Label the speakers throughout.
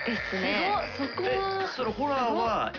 Speaker 1: ですね。
Speaker 2: そこは
Speaker 3: それホラーは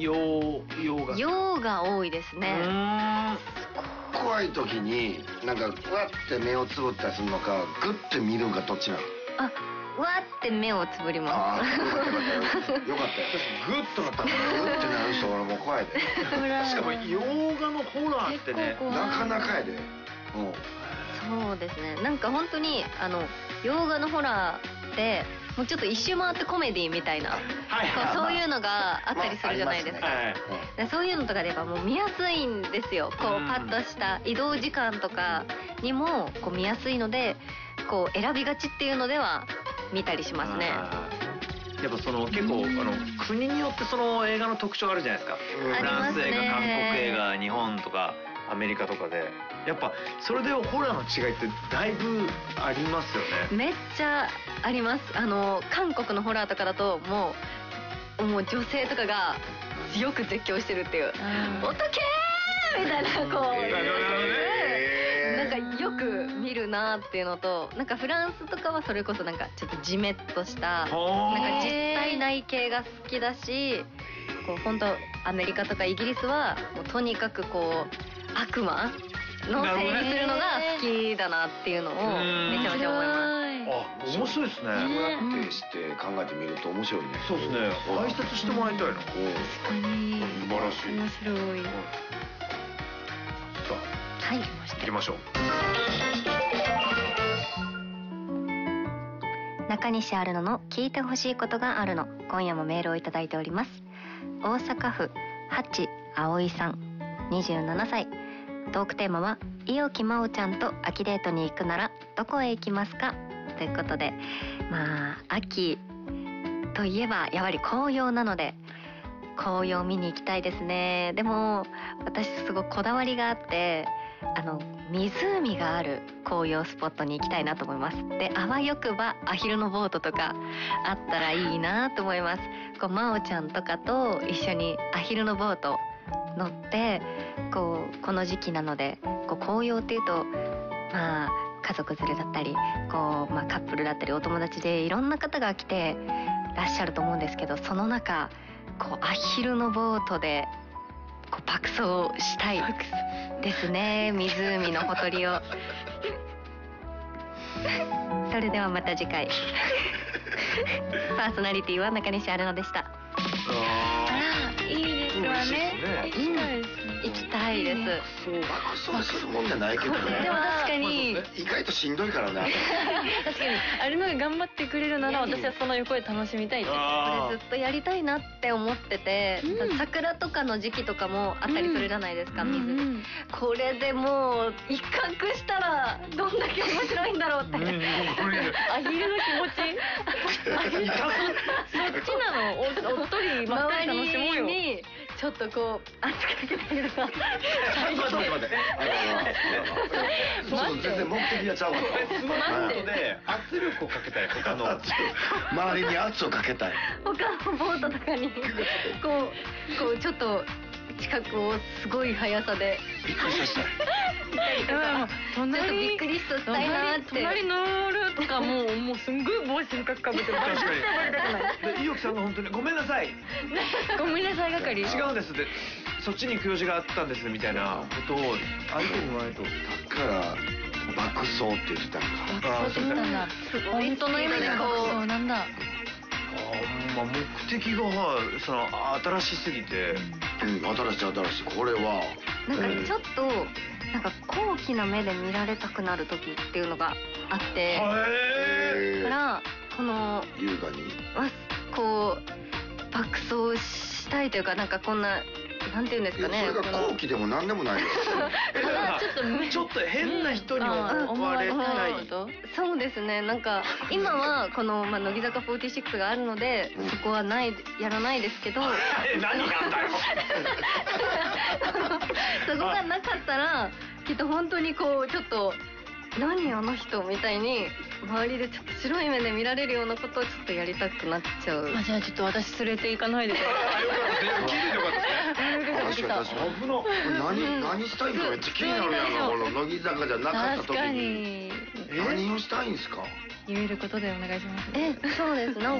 Speaker 1: 洋が多いですね。
Speaker 4: 怖い時になんかわって目をつぶったりするのかグッて見るのかどっちなの？
Speaker 1: わって目をつぶります。
Speaker 4: よかったよ。よかったよ。
Speaker 3: グッとなったら
Speaker 4: グッてなる人俺もう怖いで。
Speaker 3: しかも洋画のホラーってね、
Speaker 4: なかなかやで。
Speaker 1: そうですね。なんか本当に洋画のホラーってもうちょっと一周回ってコメディみたいな、そういうのがあったりするじゃないですか。そういうのとかで言えばもう見やすいんですよ。こうパッとした移動時間とかにもこう見やすいので、こう選びがちっていうのでは見たりしますね。
Speaker 3: やっぱその結構国によってその映画の特徴あるじゃないですか。フランス映画、韓国映画、日本とかアメリカとかで、やっぱそれでホラーの違いってだいぶありますよね。
Speaker 1: めっちゃあります。韓国のホラーとかだともう女性とかがよく絶叫してるっていう、おたけーみたいな、こうなんかよく見るなっていうのと、なんかフランスとかはそれこそなんかちょっとジメッとしたなんか実体内系が好きだし、こう本当アメリカとかイギリスはもうとにかくこう悪魔の整理するのが好きだなっていうのをめちゃめちゃ思います。
Speaker 3: 面白いですね。
Speaker 4: そうやってして考えてみると面白いね。
Speaker 3: そうですね。解説してもらいたいな。
Speaker 2: 確かに
Speaker 4: 素晴らしい。
Speaker 2: 面白い。
Speaker 1: はい、
Speaker 3: 行きましょう。
Speaker 1: 中西アルノの聞いてほしいことがあるの。今夜もメールをいただいております。大阪府八葵さん、27歳。トークテーマは伊予木真央ちゃんと秋デートに行くならどこへ行きますかということで、秋といえばやはり紅葉なので紅葉見に行きたいですね。でも私すごくこだわりがあって、湖がある紅葉スポットに行きたいなと思います。で、あわよくばアヒルのボートとかあったらいいなと思います。こう真央ちゃんとかと一緒にアヒルのボート乗ってこの時期なので紅葉っていうと家族連れだったりカップルだったりお友達でいろんな方が来てらっしゃると思うんですけど、その中アヒルのボートで爆走したいですね。湖のほとりをそれではまた次回パーソナリティは中西アルノでした。
Speaker 2: いいですわね。
Speaker 1: 行きたいです。
Speaker 4: 爆走するもんじゃないけどね。
Speaker 2: でも確かに
Speaker 4: 意外としんどいからな。
Speaker 2: 確かにあれのが頑張ってくれるなら私はその横で楽しみたいです。
Speaker 1: これずっとやりたいなって思ってて、桜とかの時期とかもあったりするじゃないですか、水で。これでもう一角したらどんだけ面白いんだろうって。
Speaker 2: アヒルの気持ちそっちなの。おっとりばっかり楽しもうよ。
Speaker 1: にちょっと圧かけてみるの。
Speaker 4: 待って。そう全然目的がちゃうわ。
Speaker 3: スマートで圧力をかけたい。他の
Speaker 4: 周りに圧をかけたい。
Speaker 1: 他のボートとかにちょっと近くをすごい速さで
Speaker 4: びっくりさせたい。
Speaker 1: ちょっとびっくりさせたいなって。
Speaker 2: 隣乗るとかもうすんごい帽子にかぶって
Speaker 3: 確かに。伊予木さんが本当にごめんなさい。
Speaker 2: ごめんなさい係。
Speaker 3: 違うんですって。そっちに行く用事があったんですみたいなことを相手に言わないと。だ
Speaker 4: から爆走って言ってたのか。
Speaker 2: 爆走って言ったんだ。
Speaker 1: 本当の意味で
Speaker 2: なんだ。
Speaker 3: 目的が新しすぎて。
Speaker 4: 新しい。これは
Speaker 1: なんかちょっと高貴な目で見られたくなる時っていうのがあって、だから
Speaker 4: 優雅に
Speaker 1: 爆走したいというか、こんななんていうんですかね。
Speaker 4: それが高貴でもなんでもないよ。
Speaker 3: ちょっと変な人に思われたい。
Speaker 1: そうですね。今は乃木坂46があるのでそこはやらないですけど。
Speaker 3: 何なんだよ。
Speaker 1: そこがなかったらきっと本当にちょっと何あの人みたいに周りでちょっと白い目で見られるようなことをちょっとやりたくなっちゃう。
Speaker 2: じゃあちょっと私連れて行かないでください。
Speaker 3: 聞いててよかったですね。
Speaker 4: 何したいんかめっちゃ気になるやんな。この乃木坂じゃなかった時に何をしたいんですか。
Speaker 2: 言えることでお願いします。
Speaker 1: そうです。